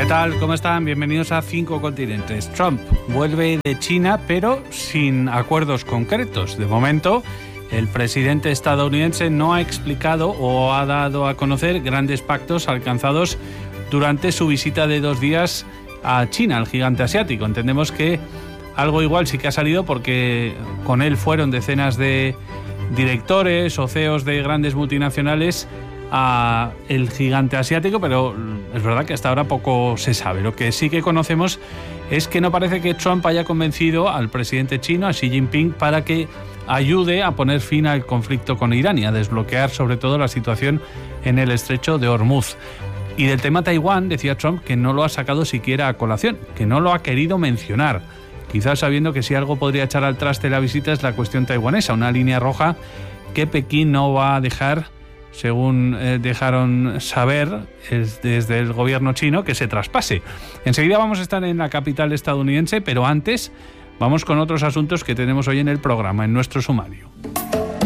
tal? ¿Cómo están? Bienvenidos a 5 Continentes. Trump vuelve de China, pero sin acuerdos concretos. De momento, el presidente estadounidense no ha explicado o ha dado a conocer grandes pactos alcanzados durante su visita de 2 días a China, al gigante asiático. Entendemos que algo igual sí que ha salido porque con él fueron decenas de directores o CEOs de grandes multinacionales a el gigante asiático, pero es verdad que hasta ahora poco se sabe. Lo que sí que conocemos es que no parece que Trump haya convencido al presidente chino, a Xi Jinping, para que ayude a poner fin al conflicto con Irán y a desbloquear sobre todo la situación en el estrecho de Hormuz. Y del tema Taiwán decía Trump que no lo ha sacado siquiera a colación, que no lo ha querido mencionar, quizás sabiendo que si algo podría echar al traste la visita es la cuestión taiwanesa, una línea roja que Pekín no va a dejar, según dejaron saber desde el gobierno chino, que se traspase. Enseguida vamos a estar en la capital estadounidense, pero antes vamos con otros asuntos que tenemos hoy en el programa, en nuestro sumario.